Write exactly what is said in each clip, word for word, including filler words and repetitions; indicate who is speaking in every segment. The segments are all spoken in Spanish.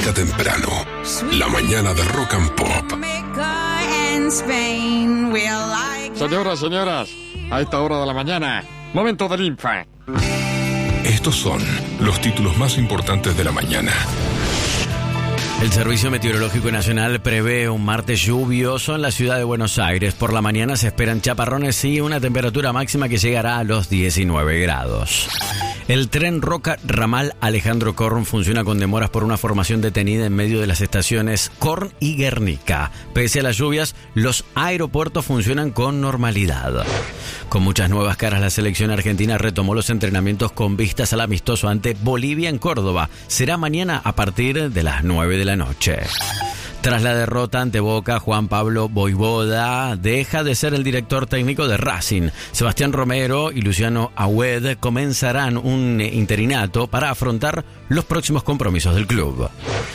Speaker 1: arranca temprano. La mañana de Rock and Pop.
Speaker 2: Señoras, señoras, a esta hora de la mañana, momento del Infa.
Speaker 1: Estos son los títulos más importantes de la mañana.
Speaker 3: El Servicio Meteorológico Nacional prevé un martes lluvioso en la ciudad de Buenos Aires. Por la mañana se esperan chaparrones y una temperatura máxima que llegará a los diecinueve grados. El tren Roca Ramal Alejandro Korn funciona con demoras por una formación detenida en medio de las estaciones Korn y Guernica. Pese a las lluvias, los aeropuertos funcionan con normalidad. Con muchas nuevas caras, la selección argentina retomó los entrenamientos con vistas al amistoso ante Bolivia en Córdoba. Será mañana a partir de las nueve de la noche. Tras la derrota ante Boca, Juan Pablo Vojvoda deja de ser el director técnico de Racing. Sebastián Romero y Luciano Agüed comenzarán un interinato para afrontar los próximos compromisos del club.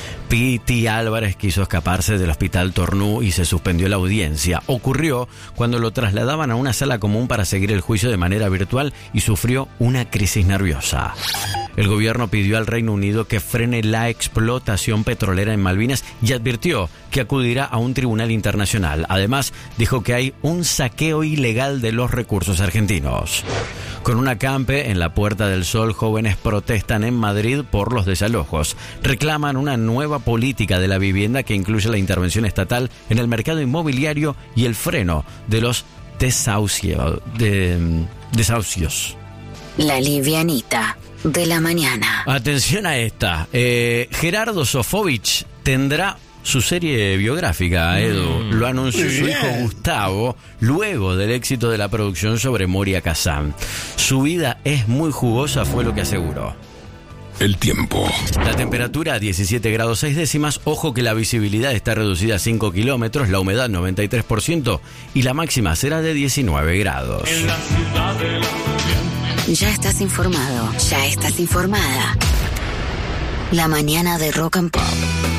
Speaker 3: Piti Álvarez quiso escaparse del hospital Tornú y se suspendió la audiencia. Ocurrió cuando lo trasladaban a una sala común para seguir el juicio de manera virtual y sufrió una crisis nerviosa. El gobierno pidió al Reino Unido que frene la explotación petrolera en Malvinas y advirtió que acudirá a un tribunal internacional. Además, dijo que hay un saqueo ilegal de los recursos argentinos. Con un acampe en la Puerta del Sol, jóvenes protestan en Madrid por los desalojos. Reclaman una nueva política de la vivienda que incluye la intervención estatal en el mercado inmobiliario y el freno de los desahucio, de, desahucios.
Speaker 4: La livianita de la mañana.
Speaker 3: Atención a esta. Eh, Gerardo Sofovich tendrá su serie biográfica, Edu. Mm, Lo anunció su hijo Gustavo luego del éxito de la producción sobre Moria Kazan. Su vida es muy jugosa, fue lo que aseguró.
Speaker 1: El tiempo.
Speaker 3: La temperatura diecisiete grados seis décimas. Ojo que la visibilidad está reducida a cinco kilómetros, la humedad noventa y tres por ciento y la máxima será de diecinueve grados.
Speaker 4: En la ciudad de la... Ya estás informado, ya estás informada. La mañana de Rock and Pop.